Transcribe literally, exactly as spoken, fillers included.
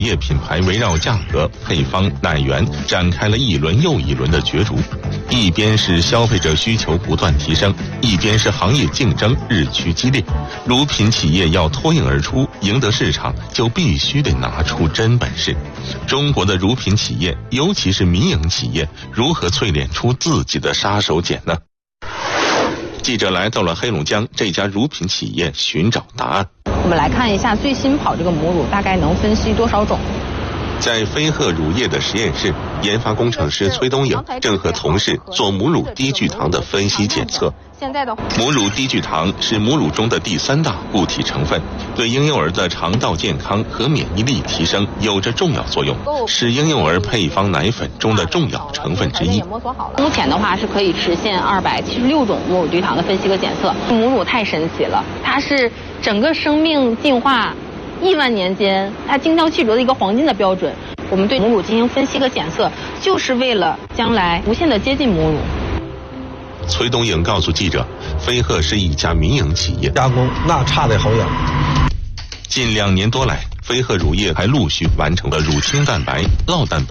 业品牌围绕价格、配方、奶源展开了一轮又一轮的角逐，一边是消费者需求不断提升，一边是行业竞争日趋激烈。乳品企业要脱颖而出，赢得市场，就必须得拿出真本事。中国的乳品企业，尤其是民营企业，如何淬炼出自己的杀手锏呢？记者来到了黑龙江这家乳品企业寻找答案。 我们来看一下最新跑这个母乳大概能分析多少种。 在飞鹤乳业的实验室，研发工程师崔东颖正和同事做母乳低聚糖的分析检测。 现在的母乳低聚糖是母乳中的第三大固体成分，对婴幼儿的肠道健康和免疫力提升有着重要作用，是婴幼儿配方奶粉中的重要成分之一。 目前的话是可以实现二百七十六种母乳低糖的分析和检测。母乳太神奇了，它是整个生命进化亿万年间它精挑细琢的一个黄金的标准。我们对母乳进行分析和检测，就是为了将来无限的接近母乳。 崔东颖告诉记者，飞鹤是一家民营企业， 加工那差得好远。 近两年多来，飞鹤乳业还陆续完成了乳清蛋白、酪蛋白